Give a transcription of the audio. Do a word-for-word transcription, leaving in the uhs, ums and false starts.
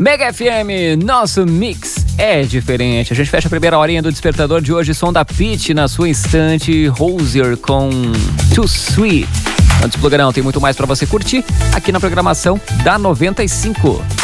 Mega F M, nosso mix é diferente. A gente fecha a primeira horinha do Despertador de hoje, som da Pitty na sua instante, Hozier com Too Sweet. Antes do programa tem muito mais pra você curtir aqui na programação da noventa e cinco.